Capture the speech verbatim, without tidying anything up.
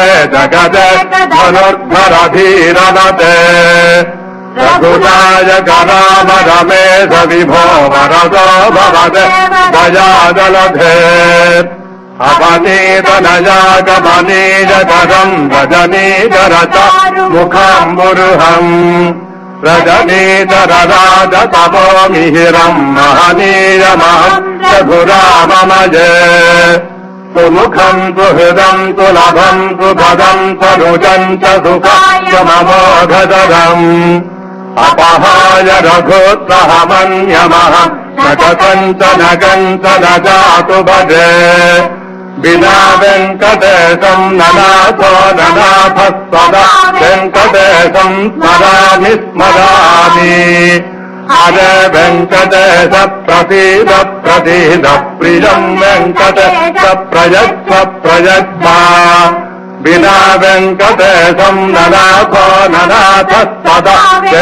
जगदे धनुर्धरधीरवते रघुनायक राम रमेश विभो वरदो भवते दयाजलधे अपनीतनयागमनीयकरम् रजनीकरचारुमुखाम्बुरुहम् रजनीकरराजतमो मिहिरम् महनीयमहम् रघुराममये सुमुखम् तु हृदम् तु लभम् तु पदम् तनुजम् च सुखायममोघदरम् अपहाय रघुत्तहमन्यमः नकम् च नगम् च न जातु भजे विना वेङ्कटेशम् ननाथो ननाथः सदा वेङ्कटेशम् स्मरामि स्मरामि हरे वेङ्कटेश प्रसीद प्रसीद प्रियम् वेङ्कटेश प्रयच्छ प्रयच्छ विना वेङ्कटेशम् ननाथो ननाथः सदा